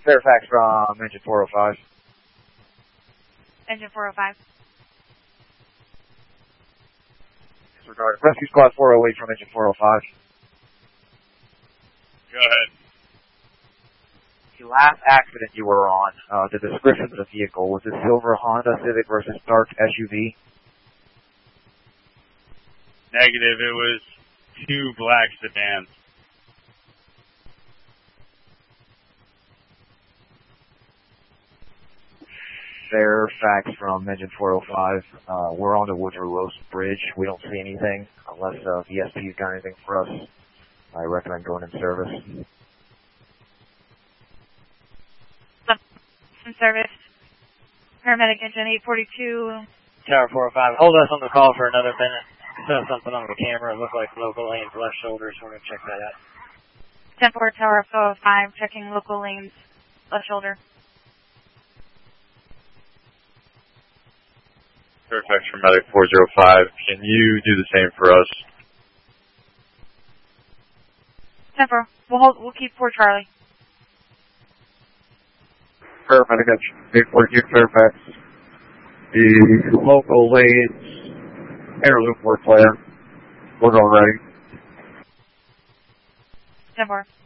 Fairfax from engine 405. Engine 405. Disregard. Rescue Squad 408 from engine 405. Go ahead. The last accident you were on, the description of the vehicle, was a silver Honda Civic versus dark SUV? Negative, it was 2 black sedans. Fairfax from engine 405. We're on the Woodrow Wilson Bridge. We don't see anything unless VSP's got anything for us. I recommend going in service. In service. Paramedic engine 842. Tower 405. Hold us on the call for another minute. I saw something on the camera. It looked like local lanes left shoulder, so we're going to check that out. 10-4 Tower 405, checking local lanes, left shoulder. Fairfax from Medic 405. Can you do the same for us? 10-4. We'll keep 4 Charlie. Paramedic engine 842 Fairfax. The local lanes, interloop work plan. We're going ready. 10-4.